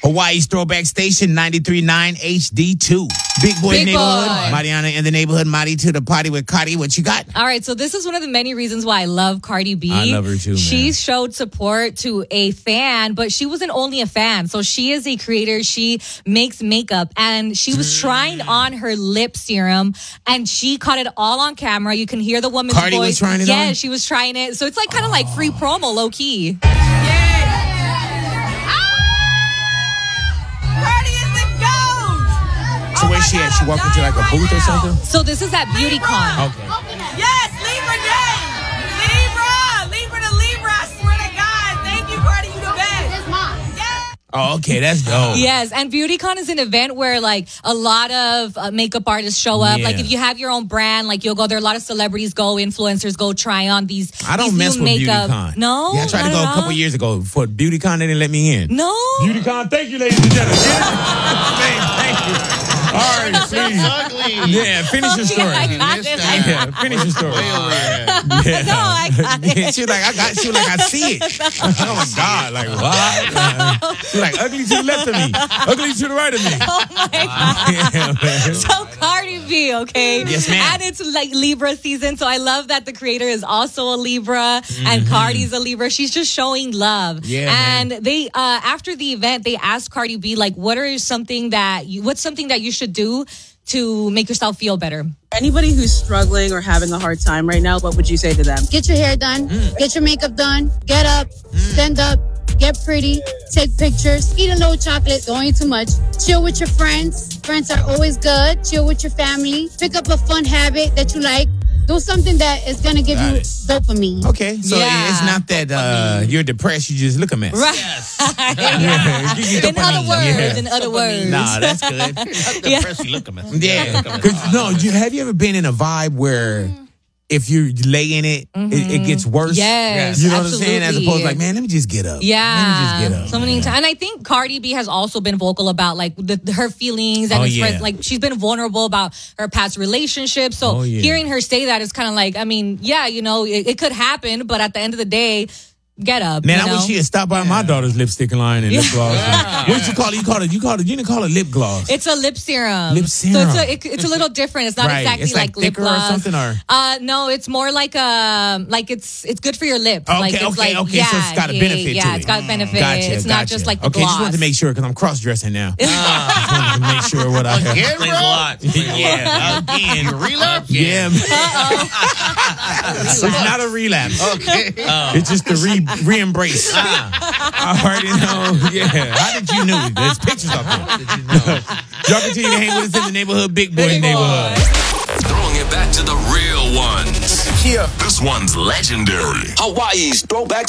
Hawaii's Throwback Station, 93.9 HD2. Big Boy Big Neighborhood. Boy. Mariana in the neighborhood. Mari to the party with Cardi. What you got? All right, so this is one of the many reasons why I love Cardi B. I love her too, man. She showed support to a fan, but she wasn't only a fan. So she is a creator. She makes makeup, and she was trying on her lip serum, and she caught it all on camera. You can hear the woman's Cardi voice. was trying it Yeah, on? she was trying it. So it's like kind of like free promo, low key. So where's she at? She walked into like a booth or something? So this is at BeautyCon. Okay. Yes, Libra Day. Libra to Libra. I swear to God. Thank you, Cardi. You the best. It's mine. Yes. Oh, okay. That's dope. Yes, and BeautyCon is an event where like a lot of makeup artists show up. Yeah. Like if you have your own brand, like you'll go there. A lot of celebrities go, influencers go try on these. I don't these mess new with makeup. BeautyCon. No, Yeah, I tried to not go at a couple all? years ago. For BeautyCon, they didn't let me in. No. BeautyCon, thank you, ladies and gentlemen. Thank you. All right, please. Ugly. Yeah, finish your story. I got it. Yeah, finish your story. Way over here. Yeah. No, I got it. She was like, she was like, I see it. Oh my God, like what? She was like, ugly to the left of me, ugly to the right of me. Oh my God. Yeah, man. So Cardi B, okay? Yes, ma'am. And it's like Libra season, so I love that the creator is also a Libra and Cardi's a Libra. She's just showing love. Mm-hmm. Yeah, and man. they after the event, they asked Cardi B like, what's something that you should do to make yourself feel better? Anybody who's struggling or having a hard time right now, what would you say to them? Get your hair done, get your makeup done, get up, stand up, get pretty, take pictures, eat a little chocolate, don't eat too much, chill with your friends. Friends are always good. Chill with your family. Pick up a fun habit that you like. Do something that is going to give Got you it. dopamine. Okay, so Yeah. it's not that you're depressed, you just look a mess. Right. Yeah. Give you In other dopamine. words, Yeah. in other words. Nah, that's good. Yeah. Depressed, you look a mess. Yeah. 'Cause, no, have you ever been in a vibe where if you lay in it, it gets worse? Yes, You know what I'm saying? As absolutely. opposed to like, man, let me just get up. Yeah, Let me just get up. so many man. times, and I think Cardi B has also been vocal about like her feelings and Oh, express, yeah. like she's been vulnerable about her past relationships. So Oh, yeah. hearing her say that is kind of like, I mean, yeah, you know, it could happen, but at the end of the day, get up. Man, you I know? wish she had stopped by my daughter's lipstick line and lip gloss. What did you call it? You didn't call it lip gloss. It's a lip serum. Lip serum. So it's a little different. It's not Right. exactly It's like lip thicker or gloss something, or? no, it's more like it's good for your lips. Okay, like, it's okay. like, So it's got a benefit to yeah, it. it's got a benefit. Gotcha, it's not just like the okay, gloss. just wanted to make sure because I'm cross-dressing now. Just wanted to make sure what I have. Again, Explains a bro? lot. Yeah, again. You relapse? Yeah, man. It's not a relapse. Okay. It's just a re-embrace. I already know. Yeah. How did you know? There's pictures up there. Did you know? Y'all continue to hang with us in the neighborhood, Big Boy Neighborhood. Throwing it back to the real ones. Yeah. This one's legendary. Hawaii's Throwback